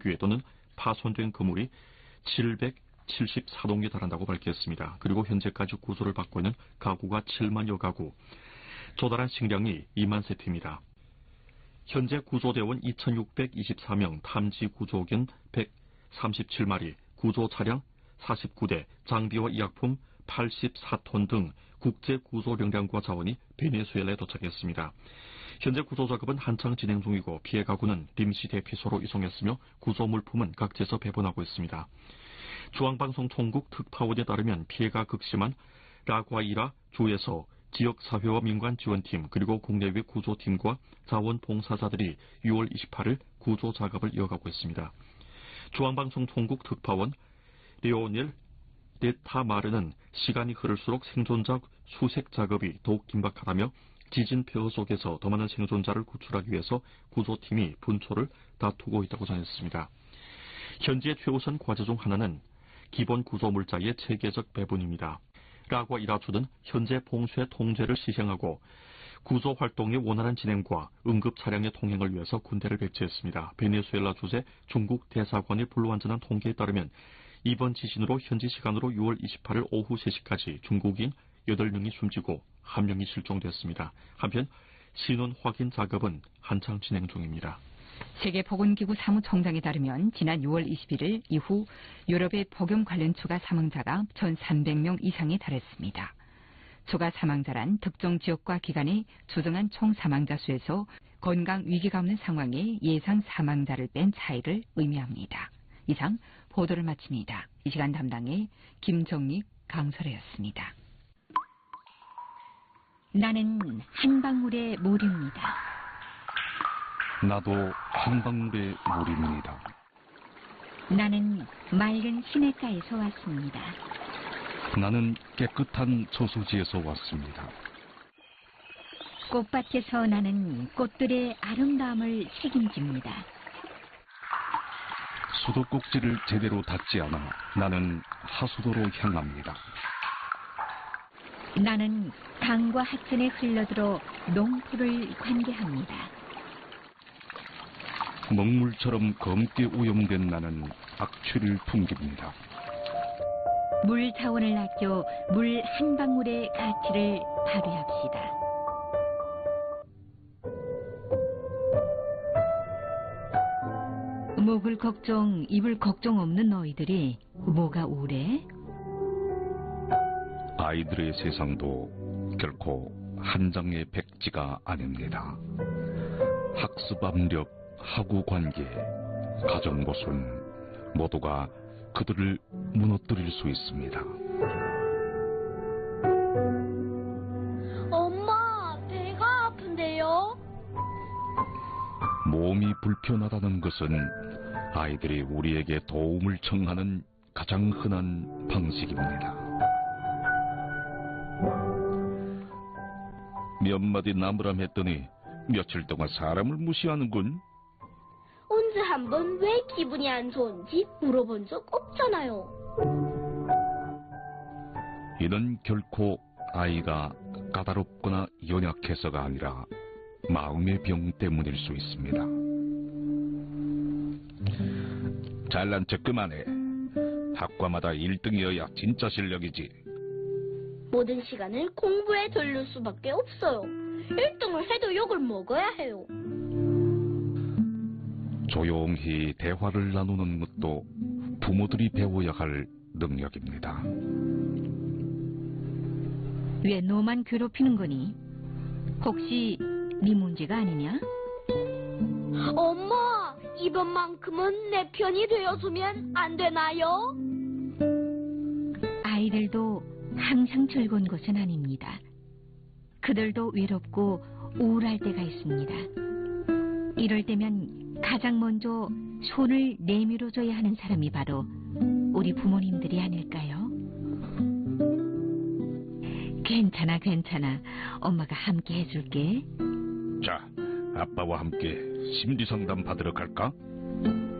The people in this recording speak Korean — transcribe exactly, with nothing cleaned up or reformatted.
붕괴 또는 파손된 건물이 칠백칠십사 동에 달한다고 밝혔습니다. 그리고 현재까지 구조를 받고 있는 가구가 칠만여 가구, 조달한 식량이 이만 세트입니다. 현재 구조대원 이천육백이십사 명, 탐지 구조견 백삼십칠 마리, 구조 차량 사십구 대, 장비와医薬품 팔십사 톤 등 국제 구조 역량과 자원이 베네수엘라에 도착했습니다. 현재 구조 작업은 한창 진행 중이고 피해 가구는 림시 대피소로 이송했으며 구조 물품은 각지에서 배분하고 있습니다. 중앙방송 총국 특파원에 따르면 피해가 극심한 라과이라 주에서 지역사회와 민간 지원팀 그리고 국내외 구조팀과 자원봉사자들이 유월 이십팔일 구조 작업을 이어가고 있습니다. 중앙방송 총국 특파원 레오넬 데타마르는 시간이 흐를수록 생존자 수색 작업이 더욱 긴박하다며 지진 폐허 속에서 더 많은 생존자를 구출하기 위해서 구조팀이 분초를 다투고 있다고 전했습니다. 현재 최우선 과제 중 하나는 기본 구조물자의 체계적 배분입니다. 라과 이라주는 현재 봉쇄 통제를 시행하고 구조 활동의 원활한 진행과 응급 차량의 통행을 위해서 군대를 배치했습니다. 베네수엘라 주재 중국 대사관의 불완전한 통계에 따르면 이번 지진으로 현지 시간으로 유월 이십팔일 오후 세 시까지 중국인 여덟 명이 숨지고 한 명이 실종됐습니다. 한편 신원 확인 작업은 한창 진행 중입니다. 세계보건기구 사무총장에 따르면 지난 유월 이십일일 이후 유럽의 폭염 관련 추가 사망자가 천삼백 명 이상에 달했습니다. 추가 사망자란 특정 지역과 기간에 추정한 총 사망자 수에서 건강 위기가 없는 상황에 예상 사망자를 뺀 차이를 의미합니다. 이상 보도를 마칩니다. 이 시간 담당의 김정익 강설혜였습니다. 나는 한 방울의 물입니다. 나도 한 방울의 물입니다. 나는 맑은 시냇가에서 왔습니다. 나는 깨끗한 저수지에서 왔습니다. 꽃밭에서 나는 꽃들의 아름다움을 책임집니다. 수도꼭지를 제대로 닫지 않아 나는 하수도로 향합니다. 나는 강과 하천에 흘러들어 농토를 관계합니다. 먹물처럼 검게 오염된 나는 악취를 풍깁니다. 물 자원을 아껴 물 한 방울의 가치를 발휘합시다. 목을 걱정, 입을 걱정 없는 너희들이 뭐가 우울해? 아이들의 세상도 결코 한 장의 백지가 아닙니다. 학습 압력, 하구 관계, 가정 모순 모두가 그들을 무너뜨릴 수 있습니다. 엄마, 배가 아픈데요? 몸이 불편하다는 것은 아이들이 우리에게 도움을 청하는 가장 흔한 방식입니다. 몇 마디 나무람했더니 며칠 동안 사람을 무시하는군. 언제 한번 왜 기분이 안 좋은지 물어본 적 없잖아요. 이는 결코 아이가 까다롭거나 연약해서가 아니라 마음의 병 때문일 수 있습니다. 잘난 척 그만해. 학과마다 일 등이어야 진짜 실력이지. 모든 시간을 공부에 돌릴 수밖에 없어요. 일 등을 해도 욕을 먹어야 해요. 조용히 대화를 나누는 것도 부모들이 배워야 할 능력입니다. 왜 너만 괴롭히는 거니? 혹시 네 문제가 아니냐? 엄마, 이번만큼은 내 편이 되어주면 안 되나요? 아이들도 항상 즐거운 것은 아닙니다. 그들도 외롭고 우울할 때가 있습니다. 이럴 때면 가장 먼저 손을 내밀어줘야 하는 사람이 바로 우리 부모님들이 아닐까요? 괜찮아, 괜찮아. 엄마가 함께 해줄게. 자, 아빠와 함께 심리상담 받으러 갈까?